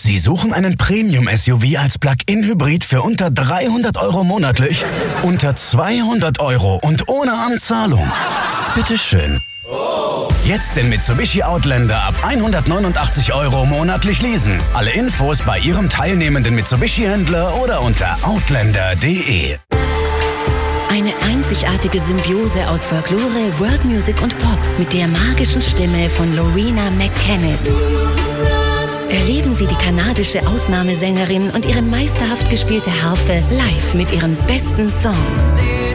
Sie suchen einen Premium-SUV als Plug-in-Hybrid für unter 300 € monatlich? Unter 200 € und ohne Anzahlung? Bitteschön. Jetzt den Mitsubishi Outlander ab 189 € monatlich leasen. Alle Infos bei Ihrem teilnehmenden Mitsubishi-Händler oder unter outlander.de. Eine einzigartige Symbiose aus Folklore, World Music und Pop mit der magischen Stimme von Loreena McKennitt. Erleben Sie die kanadische Ausnahmesängerin und ihre meisterhaft gespielte Harfe live mit ihren besten Songs.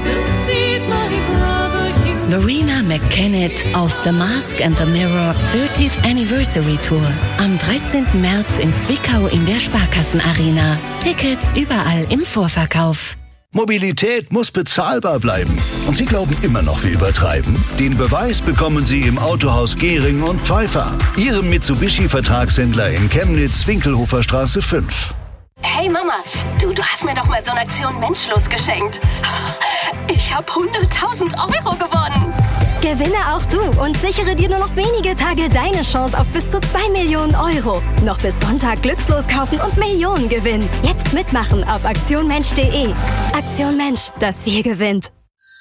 Loreena McKennitt auf The Mask and the Mirror 30th Anniversary Tour. Am 13. März in Zwickau in der Sparkassenarena. Tickets überall im Vorverkauf. Mobilität muss bezahlbar bleiben. Und Sie glauben immer noch, wir übertreiben? Den Beweis bekommen Sie im Autohaus Gehring und Pfeiffer, Ihrem Mitsubishi-Vertragshändler in Chemnitz, Winkelhofer Straße 5. Hey Mama, du hast mir doch mal so eine Aktion Menschlos geschenkt. Ich habe 100.000 € gewonnen. Gewinne auch du und sichere dir nur noch wenige Tage deine Chance auf bis zu 2 Millionen €. Noch bis Sonntag glückslos kaufen und Millionen gewinnen. Jetzt mitmachen auf aktionmensch.de. Aktion Mensch, das Wir gewinnt.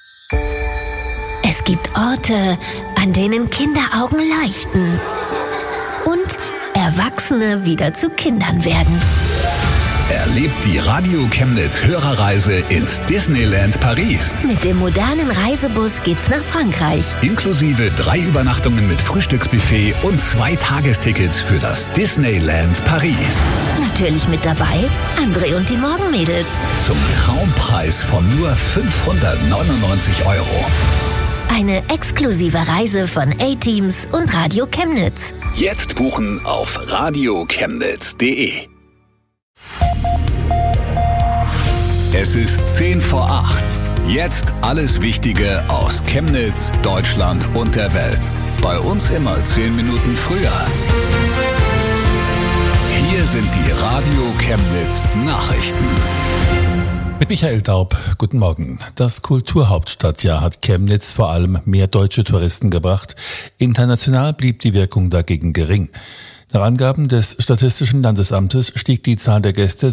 Es gibt Orte, an denen Kinderaugen leuchten und Erwachsene wieder zu Kindern werden. Erlebt die Radio Chemnitz Hörerreise ins Disneyland Paris. Mit dem modernen Reisebus geht's nach Frankreich. Inklusive 3 Übernachtungen mit Frühstücksbuffet und 2 Tagestickets für das Disneyland Paris. Natürlich mit dabei André und die Morgenmädels. Zum Traumpreis von nur 599 €. Eine exklusive Reise von A-Teams und Radio Chemnitz. Jetzt buchen auf radiochemnitz.de. Es ist 10 vor 8. Jetzt alles Wichtige aus Chemnitz, Deutschland und der Welt. Bei uns immer 10 Minuten früher. Hier sind die Radio Chemnitz Nachrichten. Mit Michael Daub, guten Morgen. Das Kulturhauptstadtjahr hat Chemnitz vor allem mehr deutsche Touristen gebracht. International blieb die Wirkung dagegen gering. Nach Angaben des Statistischen Landesamtes stieg die Zahl der Gäste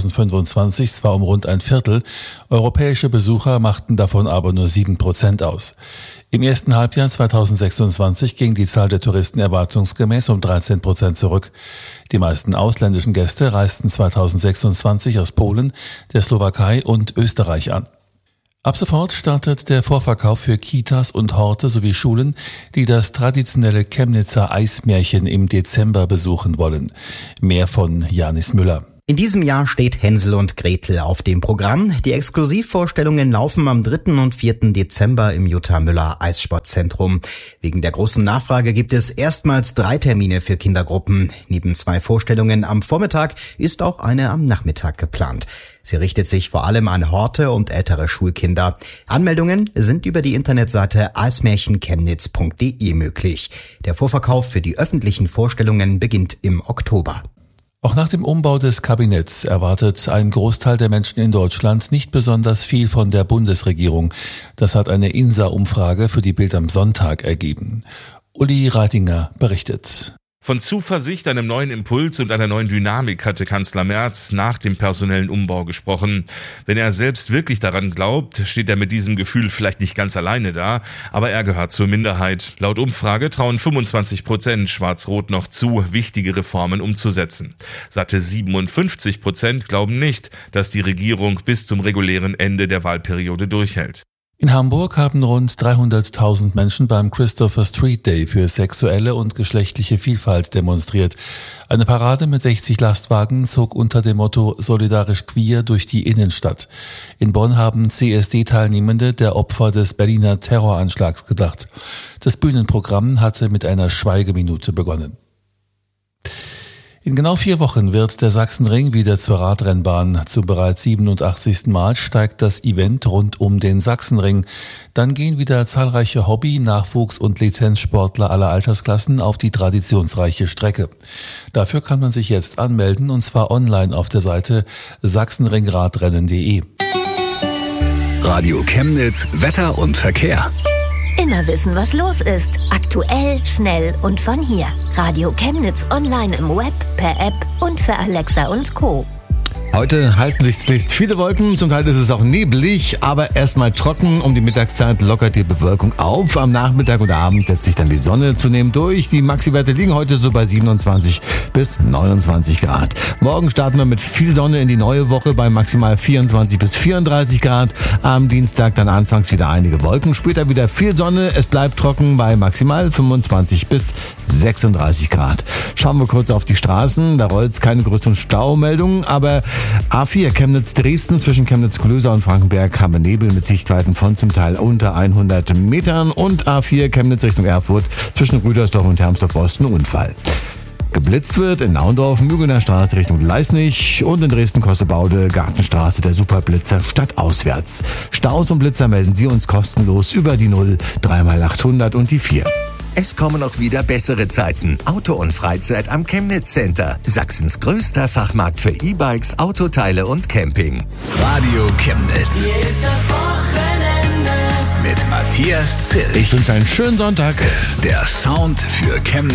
2025 zwar um rund ein Viertel, europäische Besucher machten davon aber nur 7% aus. Im ersten Halbjahr 2026 ging die Zahl der Touristen erwartungsgemäß um 13% zurück. Die meisten ausländischen Gäste reisten 2026 aus Polen, der Slowakei und Österreich an. Ab sofort startet der Vorverkauf für Kitas und Horte sowie Schulen, die das traditionelle Chemnitzer Eismärchen im Dezember besuchen wollen. Mehr von Janis Müller. In diesem Jahr steht Hänsel und Gretel auf dem Programm. Die Exklusivvorstellungen laufen am 3. und 4. Dezember im Jutta Müller Eissportzentrum. Wegen der großen Nachfrage gibt es erstmals 3 Termine für Kindergruppen. Neben 2 Vorstellungen am Vormittag ist auch eine am Nachmittag geplant. Sie richtet sich vor allem an Horte und ältere Schulkinder. Anmeldungen sind über die Internetseite eismärchenchemnitz.de möglich. Der Vorverkauf für die öffentlichen Vorstellungen beginnt im Oktober. Auch nach dem Umbau des Kabinetts erwartet ein Großteil der Menschen in Deutschland nicht besonders viel von der Bundesregierung. Das hat eine INSA-Umfrage für die Bild am Sonntag ergeben. Uli Reitinger berichtet. Von Zuversicht, einem neuen Impuls und einer neuen Dynamik hatte Kanzler Merz nach dem personellen Umbau gesprochen. Wenn er selbst wirklich daran glaubt, steht er mit diesem Gefühl vielleicht nicht ganz alleine da, aber er gehört zur Minderheit. Laut Umfrage trauen 25% Schwarz-Rot noch zu, wichtige Reformen umzusetzen. Satte 57% glauben nicht, dass die Regierung bis zum regulären Ende der Wahlperiode durchhält. In Hamburg haben rund 300.000 Menschen beim Christopher Street Day für sexuelle und geschlechtliche Vielfalt demonstriert. Eine Parade mit 60 Lastwagen zog unter dem Motto Solidarisch Queer durch die Innenstadt. In Bonn haben CSD-Teilnehmende der Opfer des Berliner Terroranschlags gedacht. Das Bühnenprogramm hatte mit einer Schweigeminute begonnen. In genau 4 Wochen wird der Sachsenring wieder zur Radrennbahn. Zum bereits 87. Mal steigt das Event rund um den Sachsenring. Dann gehen wieder zahlreiche Hobby-, Nachwuchs- und Lizenzsportler aller Altersklassen auf die traditionsreiche Strecke. Dafür kann man sich jetzt anmelden, und zwar online auf der Seite sachsenringradrennen.de. Radio Chemnitz, Wetter und Verkehr. Immer wissen, was los ist. Aktuell, schnell und von hier. Radio Chemnitz online im Web, per App und für Alexa und Co. Heute halten sich zunächst viele Wolken, zum Teil ist es auch neblig, aber erstmal trocken. Um die Mittagszeit lockert die Bewölkung auf. Am Nachmittag und Abend setzt sich dann die Sonne zunehmend durch. Die Maxi-Werte liegen heute so bei 27 bis 29 Grad. Morgen starten wir mit viel Sonne in die neue Woche bei maximal 24 bis 34 Grad. Am Dienstag dann anfangs wieder einige Wolken, später wieder viel Sonne. Es bleibt trocken bei maximal 25 bis 36 Grad. Schauen wir kurz auf die Straßen. Da rollt es keine größeren Staumeldungen, aber A4 Chemnitz-Dresden zwischen Chemnitz-Klöser und Frankenberg haben wir Nebel mit Sichtweiten von zum Teil unter 100 Metern und A4 Chemnitz Richtung Erfurt zwischen Rüdersdorf und Hermsdorf-Osten Unfall. Geblitzt wird in Naundorf, Mügelner Straße Richtung Leisnig und in Dresden-Kossebaude, Gartenstraße, der Superblitzer stadtauswärts. Staus und Blitzer melden Sie uns kostenlos über die 0 3x800 und die 4. Es kommen auch wieder bessere Zeiten. Auto und Freizeit am Chemnitz Center. Sachsens größter Fachmarkt für E-Bikes, Autoteile und Camping. Radio Chemnitz. Hier ist das Wochenende. Mit Matthias Zill. Ich wünsche einen schönen Sonntag. Der Sound für Chemnitz.